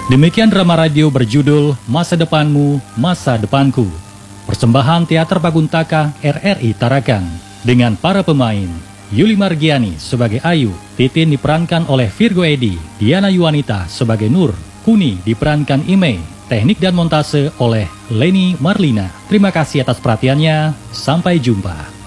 Demikian drama radio berjudul Masa Depanmu, Masa Depanku. Persembahan Teater Paguntaka RRI Tarakan. Dengan para pemain, Yuli Margiani sebagai Ayu, Titin diperankan oleh Virgo Edi, Diana Yuwanita sebagai Nur, Kuni diperankan Imei, teknik dan montase oleh Leni Marlina. Terima kasih atas perhatiannya, sampai jumpa.